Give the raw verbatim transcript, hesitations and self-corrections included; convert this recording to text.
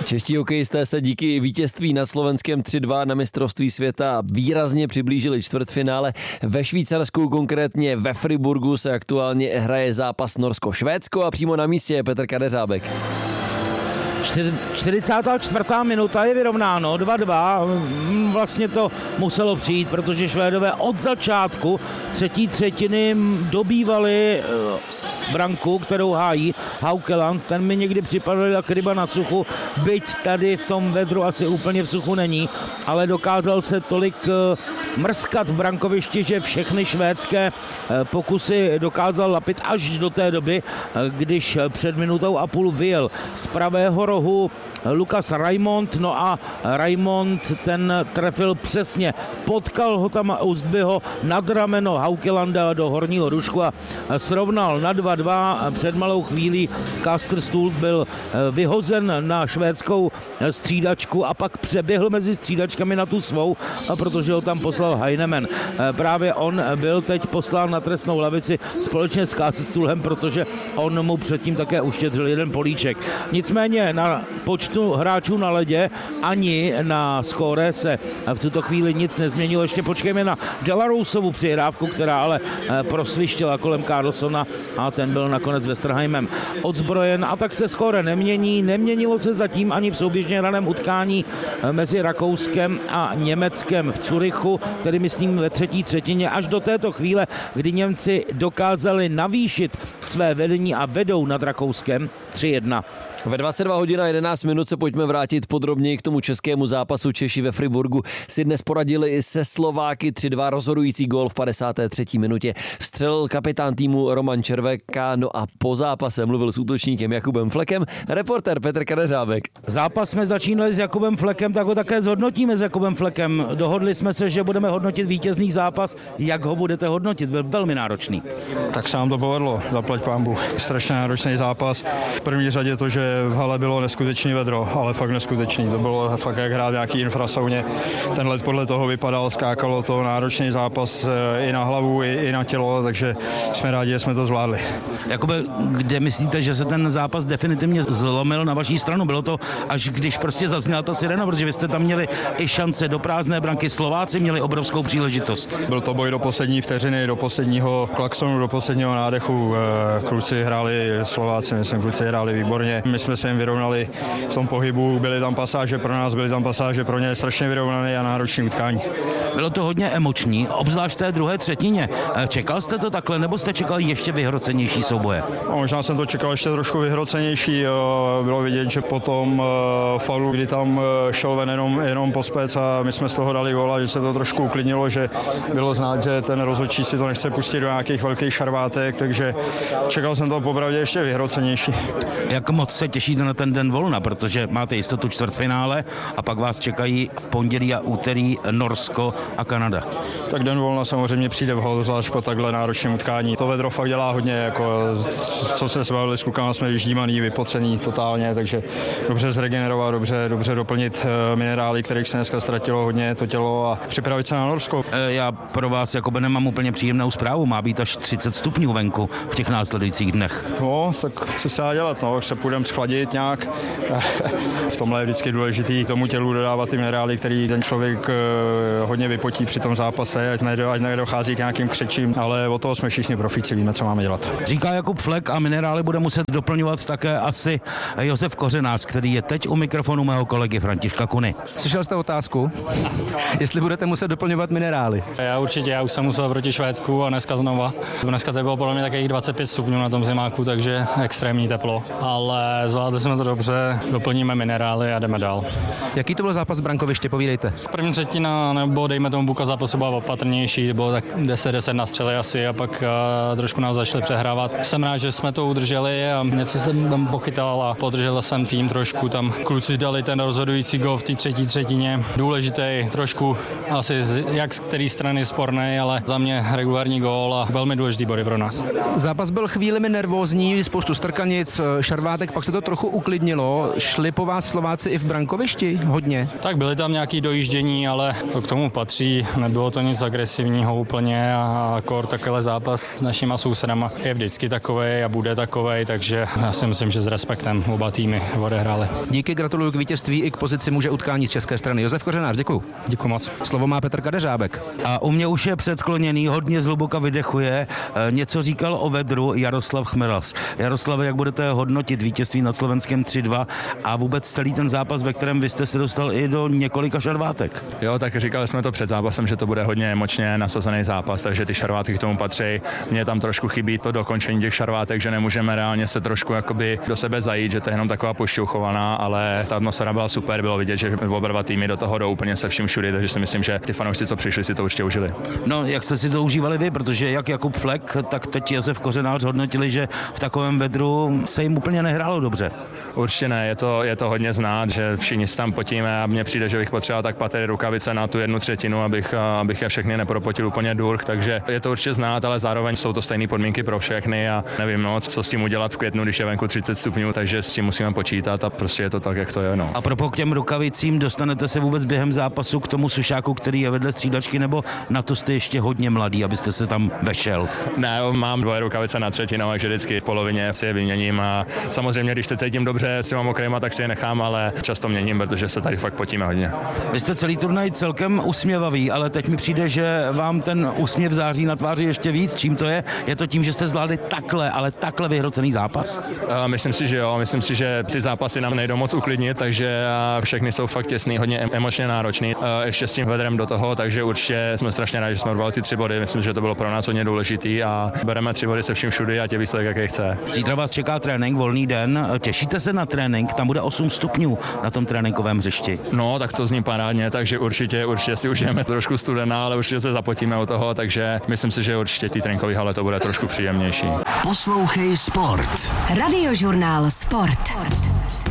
Čeští hokejisté se díky vítězství nad Slovenskem tři dva na mistrovství světa výrazně přiblížili čtvrtfinále. Ve Švýcarsku, konkrétně ve Friburgu, se aktuálně hraje zápas Norsko-Švédsko a přímo na místě je Petr Kadeřábek. čtyřicátá čtvrtá minuta je vyrovnáno, dva dva. Vlastně to muselo přijít, protože Švédové od začátku třetí třetiny dobývali branku, kterou hájí Haukeland. Ten mi někdy připadl jak ryba na suchu, byť tady v tom vedru asi úplně v suchu není, ale dokázal se tolik mrskat v brankovišti, že všechny švédské pokusy dokázal lapit až do té doby, když před minutou a půl vyjel z pravého rohu Lukas Raymond, no a Raymond ten trefil přesně, potkal ho tam Ustbyho nad rameno Haukelanda do horního rušku a srovnal na dva dva. Před malou chvílí Kasterstůl byl vyhozen na švédskou střídačku a pak přeběhl mezi střídačkami na tu svou, protože ho tam poslal Heinemann. Právě on byl teď poslán na trestnou lavici společně s Kasterstůlem, protože on mu předtím také uštědřil jeden políček. Nicméně na počtu hráčů na ledě ani na skóre se v tuto chvíli nic nezměnilo. Ještě počkejme na Delarousovu přihrávku, která ale prosvištěla kolem Carlsona a ten byl nakonec Westerheimem odzbrojen, a tak se skóre nemění. Neměnilo se zatím ani v souběžně hraném utkání mezi Rakouskem a Německem v Curychu, tedy myslím ve třetí třetině, až do této chvíle, kdy Němci dokázali navýšit své vedení a vedou nad Rakouskem tři jedna. Ve dvacet dva hodin a jedenáct minut se pojďme vrátit podrobněji k tomu českému zápasu. Češi ve Friburgu si dnes poradili i se Slováky tři dva, rozhodující gól v padesáté třetí minutě vstřelil kapitán týmu Roman Červenka, no a po zápase mluvil s útočníkem Jakubem Flekem reportér Petr Kadeřábek. Zápas jsme začínali s Jakubem Flekem, tak ho také zhodnotíme s Jakubem Flekem. Dohodli jsme se, že budeme hodnotit vítězný zápas. Jak ho budete hodnotit? Byl velmi náročný. Tak se nám to povedlo, zaplať pánbu. Strašně náročný zápas. V první řadě to, že v hale bylo neskutečný vedro, ale fakt neskutečný. To bylo fakt jak hrát nějaký infrasauně. Ten led podle toho vypadal, skákalo to, náročný zápas i na hlavu, i, i na tělo, takže jsme rádi, že jsme to zvládli. Jakube, kde myslíte, že se ten zápas definitivně zlomil na vaší stranu? Bylo to, až když prostě zazněla ta sirena, protože vy jste tam měli i šance do prázdné branky. Slováci měli obrovskou příležitost. Byl to boj do poslední vteřiny, do posledního klaxonu, do posledního nádechu. Kluci hráli, Slováci, myslím, kluci hráli výborně. My jsme se jim vyrovnali v tom pohybu, byly tam pasáže pro nás, byly tam pasáže pro ně, strašně vyrovnané a náročné utkání. Bylo to hodně emoční, obzvlášť v té druhé třetině. Čekal jste to takhle, nebo jste čekal ještě vyhrocenější souboje? No, možná jsem to čekal ještě trošku vyhrocenější. Bylo vidět, že po tom faulu, kdy tam šel ven jenom, jenom pospec a my jsme z toho dali góla, že se to trošku uklidnilo, že bylo znát, že ten rozhodčí si to nechce pustit do nějakých velkých šarvátek, takže čekal jsem to popravdě ještě vyhrocenější. Jak moc se těšíte na ten den volna, protože máte jistotu čtvrtfinále a pak vás čekají v pondělí a úterý Norsko a Kanada? Tak den volna samozřejmě přijde vhod, zvlášť po takhle náročném utkání. To vedro fakt dělá hodně, jako co jsme se bavili s klukama, jsme vyždímaný, vypocený totálně, takže dobře zregenerovat, dobře, dobře doplnit minerály, kterých se dneska ztratilo hodně to tělo a připravit se na Norsko. Já pro vás jako nemám úplně příjemnou zprávu, má být až třicet stupňů venku v těch následujících dnech. No, tak co se dá dělat, no, se půjdeme schladit nějak. V tomhle je vždycky důležitý tomu tělu dodávat ty minerály, který ten člověk hodně vypotí při tom zápase, ať, nedo, ať nedochází k nějakým křečím, ale od toho jsme všichni profíci, víme, co máme dělat. Říká Jakub Flek a minerály bude muset doplňovat také asi Josef Kořenář, který je teď u mikrofonu mého kolegy Františka Kuny. Slyšel jste otázku? Jestli budete muset doplňovat minerály? Já určitě, já už jsem musel proti Švédsku a dneska znova. Dneska to bylo podle mě takových dvacet pět stupňů na tom zimáku, takže extrémní teplo, ale zvládli jsme to dobře, doplníme minerály a jdeme dál. Jaký to byl zápas brankoviště, povídejte? První třetina, nebo dejme tomu Buka zápasu byla opatrnější, bylo tak deset deset na střely asi a pak a, trošku nás začali přehrávat. Jsem rád, že jsme to udrželi a něco jsem tam pochytal a podržel jsem tým trošku, tam kluci dali ten rozhodující gól v té třetí třetině. Důležitý, trošku asi z, jak z které strany sporný, ale za mě regulární gól a velmi důležitý body pro nás. Zápas byl chvílemi nervózní, spoustu strkanic, šarvátek, pak se to trochu uklidnilo. Šli po vás Slováci i v brankovišti hodně? Tak byly tam nějaké dojíždění, ale to k tomu patří. patří, nebylo to nic agresivního úplně a kor takhle zápas s našima sousedama je vždycky takovej a bude takovej, takže já si myslím, že s respektem oba týmy odehráli. Díky, gratuluju k vítězství i k pozici muže utkání z české strany. Josef Kořenář, děkuju. Děkuji moc. Slovo má Petr Kadeřábek. A u mě už je předskloněný, hodně zhluboka vydechuje. Něco říkal o vedru Jaroslav Chmelas. Jaroslave, jak budete hodnotit vítězství nad Slovenskem tři dva a vůbec celý ten zápas, ve kterém vy jste se dostal i do několika šarvátek? Jo, tak říkali jsme to před zápasem, že to bude hodně emočně nasazený zápas, takže ty šarvátky k tomu patří. Mně tam trošku chybí to dokončení těch šarvátek, že nemůžeme reálně se trošku jakoby do sebe zajít, že to je jenom taková pošťouchovaná, ale ta atmosféra byla super, bylo vidět, že oba dva týmy do toho jdou úplně se vším všudy, takže si myslím, že ty fanoušci, co přišli, si to určitě užili. No, jak jste si to užívali vy, protože jak Jakub Flek, tak teď Josef Kořenář hodnotili, že v takovém vedru se jim úplně nehrálo dobře. Určitě ne, je to, je to hodně znát, že všichni se tam potíme a mně přijde, že bych potřeboval tak patery rukavice na tu jednu třetinu, abych, abych je všechny nepropotil úplně durch, takže je to určitě znát, ale zároveň jsou to stejné podmínky pro všechny a nevím moc, co s tím udělat v květnu, když je venku třicet stupňů, takže s tím musíme počítat a prostě je to tak, jak to je. No. A propos k těm rukavicím, dostanete se vůbec během zápasu k tomu sušáku, který je vedle střídačky, nebo na to jste ještě hodně mladý, abyste se tam vešel? Ne, mám dvoje rukavice na třetinu, takže vždycky v polovině si je vyměním a samozřejmě, když se cítím dobře s těma mokrýma, tak si je nechám, ale často měním, protože se tady fakt potíme hodně. Vy jste celý turnaj celkem usměvavý, ale teď mi přijde, že vám ten úsměv září na tváři ještě víc. Čím to je? Je to tím, že jste zvládli takhle, ale takhle vyhrocený zápas? Uh, myslím si, že jo. Myslím si, že ty zápasy nám nejdou moc uklidnit, takže všechny jsou fakt těsný, hodně emočně náročný. Uh, ještě s tím vedrem do toho, takže určitě jsme strašně rádi, že jsme urvali ty tři body. Myslím, že to bylo pro nás hodně důležitý a bereme tři body se vším všudy a tě výsledek, jaký chce. Zítra vás čeká trénink, volný den. Těšíte se na trénink? Tam bude osm stupňů na tom tréninkovém hřišti. No, tak to zní parádně, takže určitě, určitě si užijeme trošku studená, ale určitě se zapotíme u toho, takže myslím si, že určitě ty tréninkové hale to bude trošku příjemnější. Poslouchej Sport. Radiožurnál Sport.